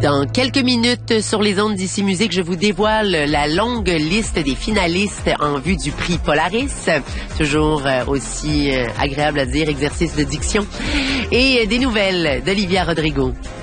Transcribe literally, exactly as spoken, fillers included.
Dans quelques minutes, sur les ondes d'Ici Musique, je vous dévoile la longue liste des finalistes en vue du prix Polaris. Toujours aussi agréable à dire, exercice de diction. Et des nouvelles d'Olivia Rodrigo.